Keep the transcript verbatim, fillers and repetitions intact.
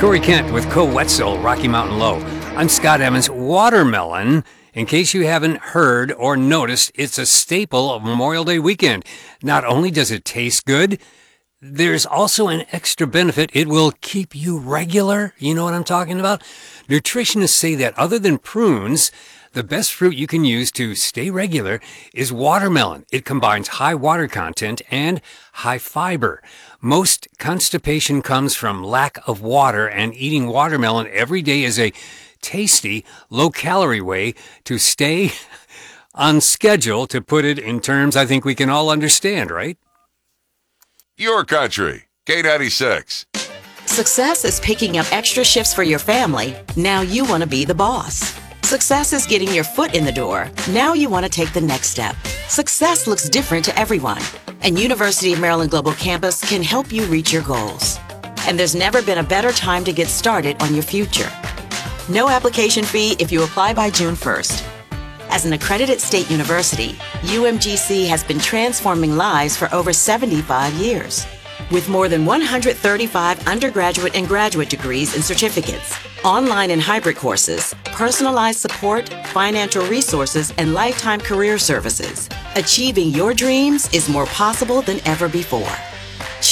Corey Kent with Co-Wetzel, Rocky Mountain Low. I'm Scott Emmons. Watermelon, in case you haven't heard or noticed, it's a staple of Memorial Day weekend. Not only does it taste good, there's also an extra benefit. It will keep you regular. You know what I'm talking about? Nutritionists say that other than prunes, the best fruit you can use to stay regular is watermelon. It combines high water content and high fiber. Most constipation comes from lack of water, and eating watermelon every day is a tasty, low-calorie way to stay on schedule, to put it in terms I think we can all understand, right? Your country, K ninety-six. Success is picking up extra shifts for your family. Now you want to be the boss. Success is getting your foot in the door. Now you want to take the next step. Success looks different to everyone, and University of Maryland Global Campus can help you reach your goals. And there's never been a better time to get started on your future. No application fee if you apply by June first. As an accredited state university, U M G C has been transforming lives for over seventy-five years. With more than one hundred thirty-five undergraduate and graduate degrees and certificates, online and hybrid courses, personalized support, financial resources, and lifetime career services, achieving your dreams is more possible than ever before.